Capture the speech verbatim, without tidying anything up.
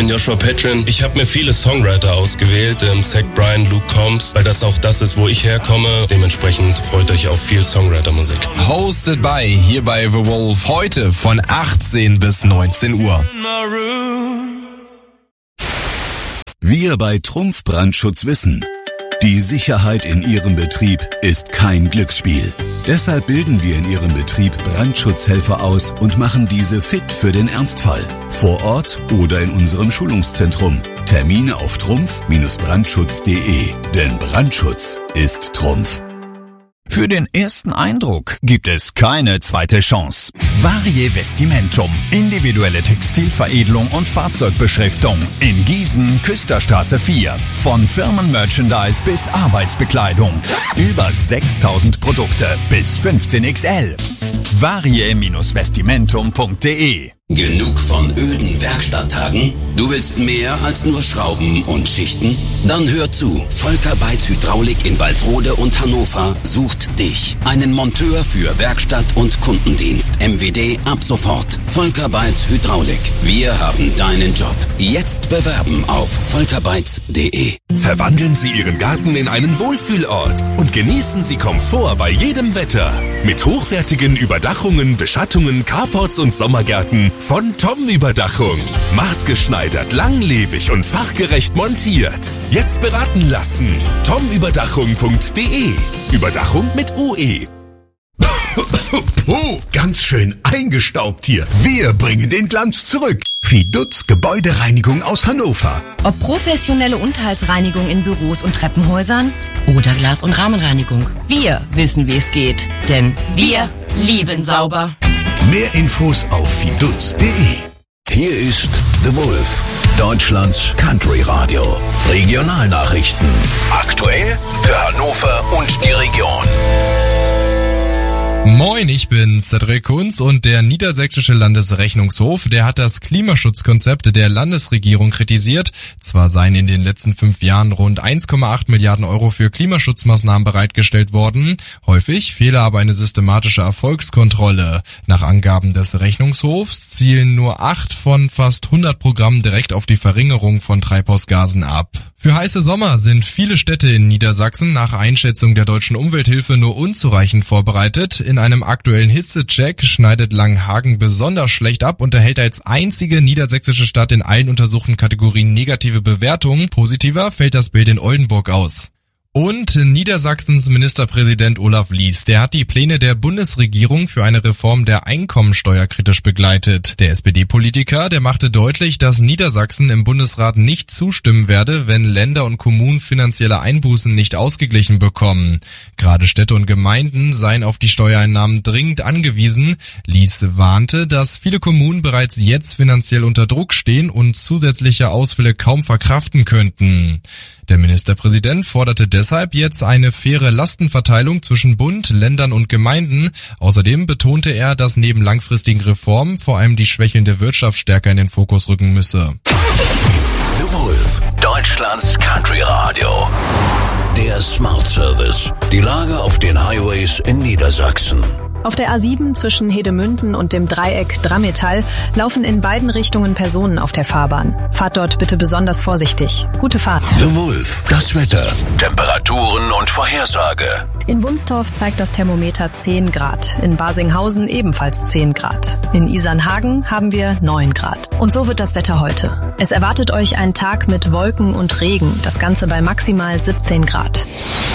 bin Joshua Petrin. Ich habe mir viele Songwriter ausgewählt, ähm, Zach Bryan, Luke Combs, weil das auch das ist, wo ich herkomme. Dementsprechend freut euch auf viel Songwriter-Musik. Hosted by hier bei The Wolf heute von achtzehn bis neunzehn Uhr. Wir bei Trumpf Brandschutz wissen, die Sicherheit in Ihrem Betrieb ist kein Glücksspiel. Deshalb bilden wir in Ihrem Betrieb Brandschutzhelfer aus und machen diese fit für den Ernstfall. Vor Ort oder in unserem Schulungszentrum. Termine auf trumpf Brandschutz punkt de. Denn Brandschutz ist Trumpf. Für den ersten Eindruck gibt es keine zweite Chance. Varie Vestimentum. Individuelle Textilveredelung und Fahrzeugbeschriftung. In Gießen, Küsterstraße vier. Von Firmenmerchandise bis Arbeitsbekleidung. Über sechstausend Produkte bis fünfzehn X L. varie Vestimentum punkt de. Genug von öden Werkstatttagen? Du willst mehr als nur Schrauben und Schichten? Dann hör zu. Volker Beitz Hydraulik in Walsrode und Hannover sucht dich. Einen Monteur für Werkstatt und Kundendienst. M W D ab sofort. Volker Beitz Hydraulik. Wir haben deinen Job. Jetzt bewerben auf volker beitz punkt de. Verwandeln Sie Ihren Garten in einen Wohlfühlort und genießen Sie Komfort bei jedem Wetter. Mit hochwertigen Überdachungen, Beschattungen, Carports und Sommergärten von Tom Überdachung. Maßgeschneidert, langlebig und fachgerecht montiert. Jetzt beraten lassen. tom überdachung punkt de. Überdachung mit U E. Puh, ganz schön eingestaubt hier. Wir bringen den Glanz zurück. Fidutz Gebäudereinigung aus Hannover. Ob professionelle Unterhaltsreinigung in Büros und Treppenhäusern oder Glas- und Rahmenreinigung. Wir wissen, wie es geht. Denn wir lieben sauber. Mehr Infos auf fidutz punkt de. Hier ist The Wolf, Deutschlands Country Radio. Regionalnachrichten. Aktuell für Hannover und die Region. Moin, ich bin Cedric Kunz und der Niedersächsische Landesrechnungshof, der hat das Klimaschutzkonzept der Landesregierung kritisiert. Zwar seien in den letzten fünf Jahren rund eins Komma acht Milliarden Euro für Klimaschutzmaßnahmen bereitgestellt worden. Häufig fehle aber eine systematische Erfolgskontrolle. Nach Angaben des Rechnungshofs zielen nur acht von fast hundert Programmen direkt auf die Verringerung von Treibhausgasen ab. Für heiße Sommer sind viele Städte in Niedersachsen nach Einschätzung der Deutschen Umwelthilfe nur unzureichend vorbereitet. In einem aktuellen Hitzecheck schneidet Langenhagen besonders schlecht ab und erhält als einzige niedersächsische Stadt in allen untersuchten Kategorien negative Bewertungen. Positiver fällt das Bild in Oldenburg aus. Und Niedersachsens Ministerpräsident Olaf Lies, der hat die Pläne der Bundesregierung für eine Reform der Einkommensteuer kritisch begleitet. Der S P D-Politiker, der machte deutlich, dass Niedersachsen im Bundesrat nicht zustimmen werde, wenn Länder und Kommunen finanzielle Einbußen nicht ausgeglichen bekommen. Gerade Städte und Gemeinden seien auf die Steuereinnahmen dringend angewiesen. Lies warnte, dass viele Kommunen bereits jetzt finanziell unter Druck stehen und zusätzliche Ausfälle kaum verkraften könnten. Der Ministerpräsident forderte deshalb jetzt eine faire Lastenverteilung zwischen Bund, Ländern und Gemeinden. Außerdem betonte er, dass neben langfristigen Reformen vor allem die schwächelnde Wirtschaft stärker in den Fokus rücken müsse. The Wolf, Deutschlands Country Radio. Der Smart Service. Die Lage auf den Highways in Niedersachsen. Auf der A sieben zwischen Hedemünden und dem Dreieck Drammetal laufen in beiden Richtungen Personen auf der Fahrbahn. Fahrt dort bitte besonders vorsichtig. Gute Fahrt. The Wolf, das Wetter, Temperaturen und Vorhersage. In Wunstorf zeigt das Thermometer zehn Grad. In Basinghausen ebenfalls zehn Grad. In Isernhagen haben wir neun Grad. Und so wird das Wetter heute. Es erwartet euch ein Tag mit Wolken und Regen. Das Ganze bei maximal siebzehn Grad.